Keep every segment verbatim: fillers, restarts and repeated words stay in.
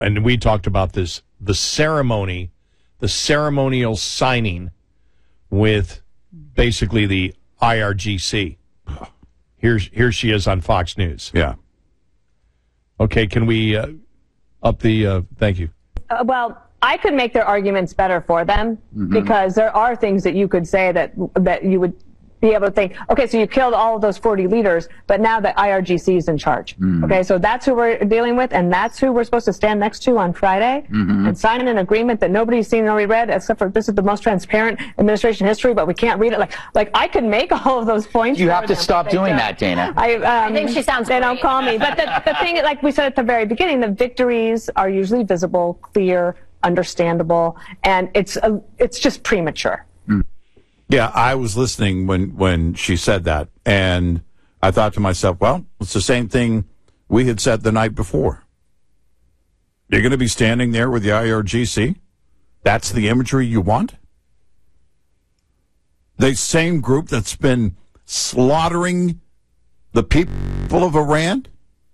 and we talked about this, the ceremony, the ceremonial signing with basically the I R G C. Here's, here she is on Fox News. Yeah. Okay, can we uh, up the, uh, thank you. Uh, well, I could make their arguments better for them mm-hmm. because there are things that you could say that that you would be able to think, okay, so you killed all of those forty leaders, but now the I R G C is in charge. Mm-hmm. Okay, so that's who we're dealing with, and that's who we're supposed to stand next to on Friday mm-hmm. and sign an agreement that nobody's seen or read, except for this is the most transparent administration history, but we can't read it. Like, like I could make all of those points. You have to them, stop doing that, Dana. I, um, I think she sounds They great. don't call me. But the, the thing, like we said at the very beginning, the victories are usually visible, clear, understandable, and it's a, it's just premature. Mm. Yeah, I was listening when, when she said that, and I thought to myself, well, it's the same thing we had said the night before. You're going to be standing there with the I R G C? That's the imagery you want? The same group that's been slaughtering the people of Iran?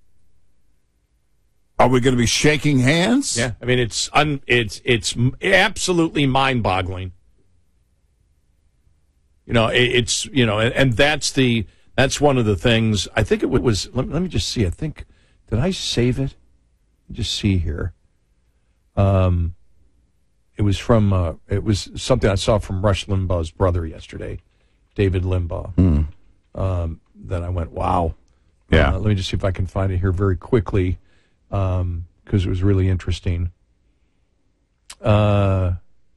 Are we going to be shaking hands? Yeah, I mean, it's un, it's it's absolutely mind-boggling. You know, it, it's, you know, and, and that's the, that's one of the things, I think it was, let, let me just see, I think, did I save it? Let me just see here. Um, it was from, uh, it was something I saw from Rush Limbaugh's brother yesterday, David Limbaugh, mm. um, that I went, wow. Yeah. Uh, let me just see if I can find it here very quickly, because um, it was really interesting. Uh,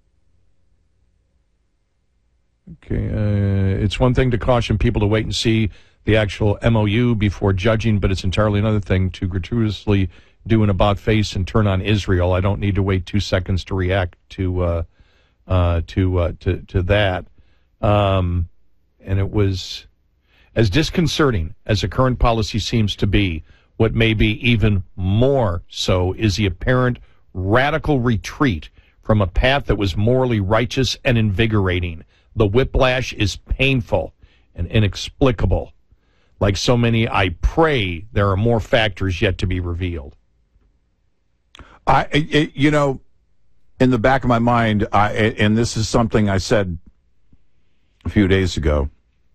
Okay, uh, it's one thing to caution people to wait and see the actual M O U before judging, but it's entirely another thing to gratuitously do an about-face and turn on Israel. I don't need to wait two seconds to react to uh, uh, to, uh, to to that. Um, and it was as disconcerting as the current policy seems to be. What may be even more so is the apparent radical retreat from a path that was morally righteous and invigorating. The whiplash is painful and inexplicable. Like so many, I pray there are more factors yet to be revealed. I, it, you know, in the back of my mind, I, and this is something I said a few days ago,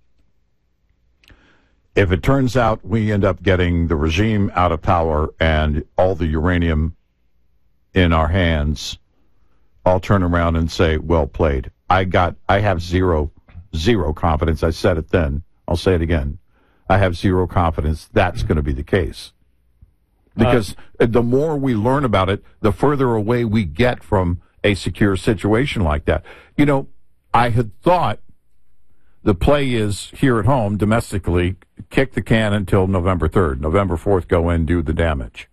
if it turns out we end up getting the regime out of power and all the uranium in our hands, I'll turn around and say, well played. I got, I have zero, zero confidence. I said it then. I'll say it again. I have zero confidence that's going to be the case. Because uh, the more we learn about it, the further away we get from a secure situation like that. You know, I had thought the play is here at home, domestically, kick the can until November third. November fourth, go in, do the damage.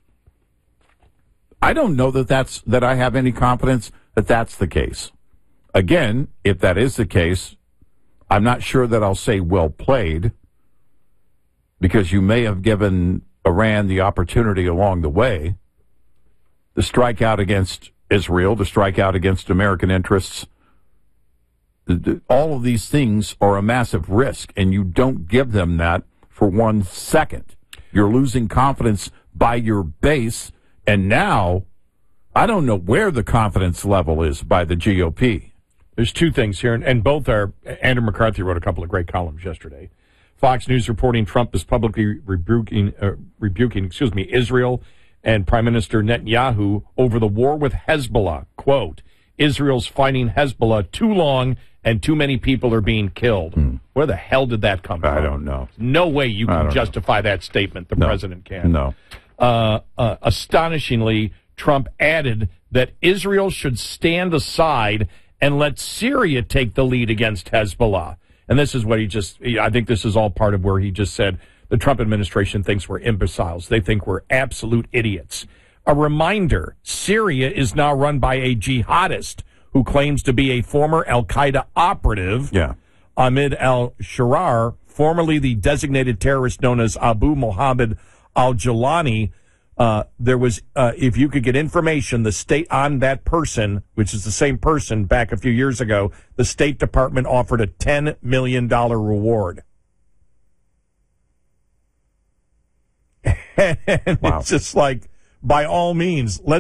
I don't know that that's, that I have any confidence that that's the case. Again, if that is the case, I'm not sure that I'll say well played, because you may have given Iran the opportunity along the way to strike out against Israel, to strike out against American interests. All of these things are a massive risk, and you don't give them that for one second. You're losing confidence by your base, and now I don't know where the confidence level is by the G O P. There's two things here, and, and both are, Andrew McCarthy wrote a couple of great columns yesterday. Fox News reporting Trump is publicly rebuking, uh, rebuking, excuse me, Israel and Prime Minister Netanyahu over the war with Hezbollah. Quote, Israel's fighting Hezbollah too long and too many people are being killed. Hmm. Where the hell did that come from? I don't know. No way you can justify know. that statement. The no. president can. No. Uh, uh, astonishingly, Trump added that Israel should stand aside and let Syria take the lead against Hezbollah. And this is what he just, I think this is all part of where he just said the Trump administration thinks we're imbeciles. They think we're absolute idiots. A reminder, Syria is now run by a jihadist who claims to be a former al-Qaeda operative, yeah. Ahmed al-Sharar, formerly the designated terrorist known as Abu Mohammed al-Jilani. Uh, there was, uh, if you could get information, the state on that person, which is the same person back a few years ago, the State Department offered a ten million dollars reward. And wow. It's just like, by all means, let's